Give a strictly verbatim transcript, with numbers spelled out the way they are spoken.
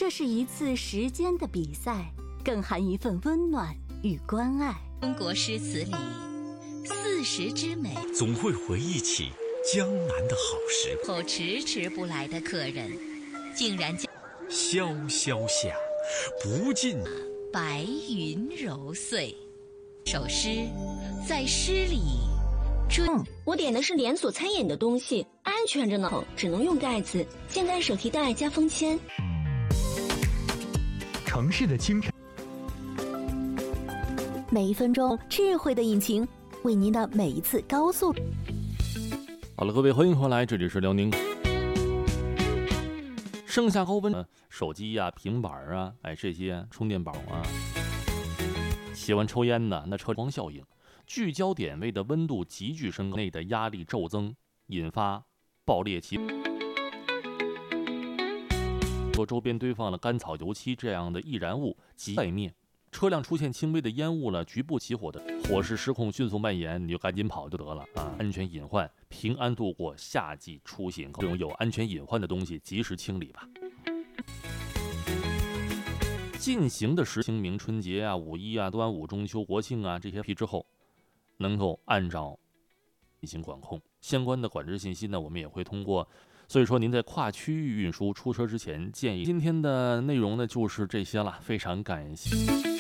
这是一次时间的比赛，更含一份温暖与关爱。 中国诗词里，四时之美， 总会回忆起江南的好时光。 后迟迟不来的客人，竟然将萧萧下，不尽白云揉碎。首诗在诗里追。 嗯，我点的是连锁餐饮的东西，安全着呢，只能用盖子。现在手提袋加封签。 城市的清晨， 每一分钟，智慧的引擎为您的每一次高速。 好了，各位欢迎回来，这里是辽宁。盛夏高温，手机呀、啊、平板啊，哎，这些充电宝啊，喜欢抽烟的那车光效应，聚焦点位的温度急剧升高，内的压力骤增，引发爆裂气。说周边堆放了干草、油漆这样的易燃物及外面，车辆出现轻微的烟雾了，局部起火的火势失控，迅速蔓延，你就赶紧跑就得了啊！安全隐患，平安度过夏季出行。这种有安全隐患的东西，及时清理吧。进行的时清明、春节啊、五一啊、端午、中秋、国庆啊这些批之后，能够按照进行管控。相关的管制信息呢，我们也会通过。所以说，您在跨区域运输出车之前，建议今天的内容呢就是这些了，非常感谢。